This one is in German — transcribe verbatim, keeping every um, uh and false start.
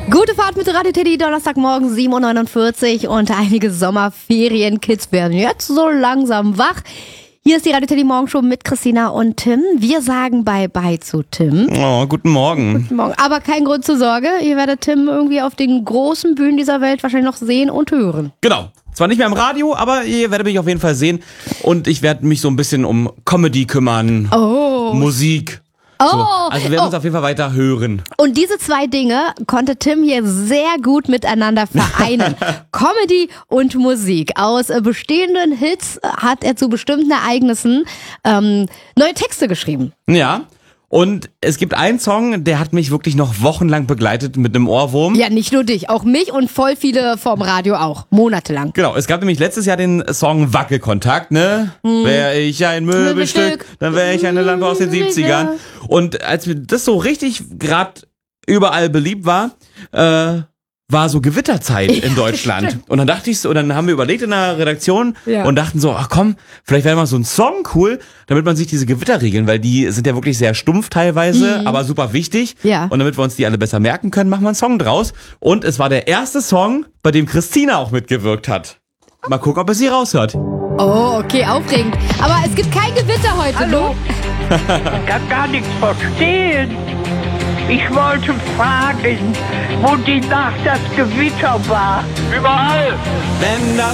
Gute Fahrt mit Radio Teddy, Donnerstagmorgen sieben Uhr neunundvierzig und einige Sommerferienkids werden jetzt so langsam wach. Hier ist die Radio Teddy Morgenshow mit Christina und Tim. Wir sagen Bye-bye zu Tim. Oh, guten Morgen. Guten Morgen. Aber kein Grund zur Sorge, ihr werdet Tim irgendwie auf den großen Bühnen dieser Welt wahrscheinlich noch sehen und hören. Genau. Zwar nicht mehr im Radio, aber ihr werdet mich auf jeden Fall sehen. Und ich werde mich so ein bisschen um Comedy kümmern. Oh. Musik. Oh. So. Also wir werden oh. uns auf jeden Fall weiter hören. Und diese zwei Dinge konnte Tim hier sehr gut miteinander vereinen. Comedy und Musik. Aus bestehenden Hits hat er zu bestimmten Ereignissen ähm, neue Texte geschrieben. Ja. Und es gibt einen Song, der hat mich wirklich noch wochenlang begleitet mit einem Ohrwurm. Ja, nicht nur dich, auch mich und voll viele vom Radio auch. Monatelang. Genau, es gab nämlich letztes Jahr den Song Wackelkontakt, ne? Hm. Wäre ich ein Möbelstück, Möbelstück, dann wäre ich eine Lampe aus den siebzigern. Und als mir das so richtig gerade überall beliebt war, äh, war so Gewitterzeit in Deutschland. Und dann dachte ich so, und dann haben wir überlegt in der Redaktion ja. und dachten so, ach komm, vielleicht wäre mal so ein Song cool, damit man sich diese Gewitter regeln, weil die sind ja wirklich sehr stumpf teilweise, mhm. aber super wichtig. Ja. Und damit wir uns die alle besser merken können, machen wir einen Song draus. Und es war der erste Song, bei dem Christina auch mitgewirkt hat. Mal gucken, ob es sie raushört. Oh, okay, aufregend. Aber es gibt kein Gewitter heute, Hallo? Ich kann gar nichts verstehen. Ich wollte fragen, wo die Nacht das Gewitter war. Überall! Wenn das